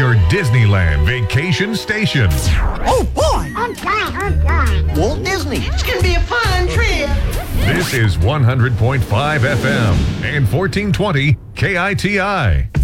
your Disneyland vacation station. Oh, boy! Oh, God. Walt Disney. It's gonna be a fun trip. This is 100.5 FM and 1420 KITI.